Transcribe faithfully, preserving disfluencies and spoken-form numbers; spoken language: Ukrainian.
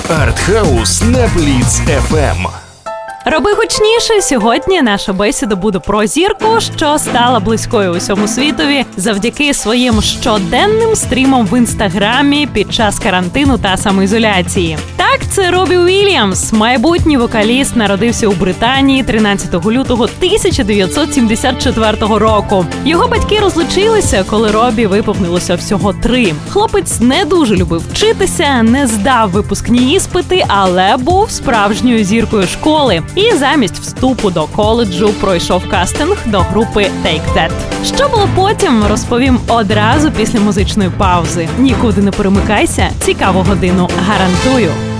Артхаус на Бліц еф ем. Роби гучніше. Сьогодні наша бесіда буде про зірку, що стала близькою усьому світові завдяки своїм щоденним стрімам в інстаграмі під час карантину та самоізоляції. Так, це Робі Уільямс. Майбутній вокаліст народився у Британії тринадцятого лютого тисяча дев'ятсот сімдесят четвертого року. Його батьки розлучилися, коли Робі виповнилося всього три. Хлопець не дуже любив вчитися, не здав випускні іспити, але був справжньою зіркою школи. І замість вступу до коледжу пройшов кастинг до групи Take That. Що було потім, розповім одразу після музичної паузи. Нікуди не перемикайся, цікаву годину гарантую.